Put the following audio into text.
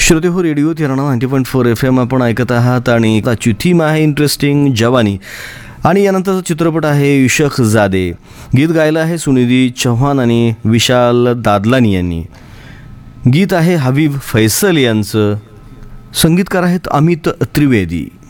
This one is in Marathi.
श्रोते हो, रेडिओ तिरणा 90.4 FM आपण ऐकत आहात आणि आजची थीम आहे इंटरेस्टिंग जवानी. आणि यानंतरचा चित्रपट आहे इश्क जादे. गीत गायलं आहे सुनिधी चौहान आणि विशाल दादलानी यांनी. गीत आहे हबीब फैसल यांचं. संगीतकार आहेत अमित त्रिवेदी.